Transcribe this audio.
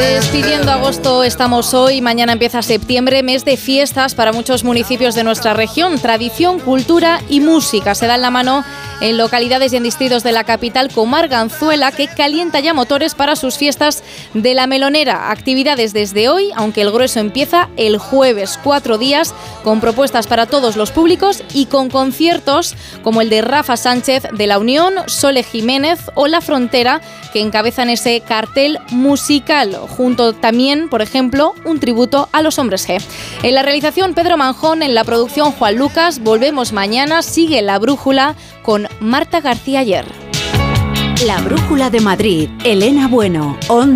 Despidiendo agosto estamos hoy, mañana empieza septiembre, mes de fiestas para muchos municipios de nuestra región. Tradición, cultura y música se dan la mano en localidades y en distritos de la capital, como Arganzuela, que calienta ya motores para sus fiestas de la Melonera. Actividades desde hoy, aunque el grueso empieza el jueves, 4 días, con propuestas para todos los públicos y con conciertos como el de Rafa Sánchez de La Unión, Sole Jiménez o La Frontera, que encabezan ese cartel musical. Junto también, por ejemplo, un tributo a los Hombres G. En la realización, Pedro Manjón, en la producción, Juan Lucas. Volvemos mañana, sigue La Brújula con Marta García Ayer. La Brújula de Madrid, Elena Bueno,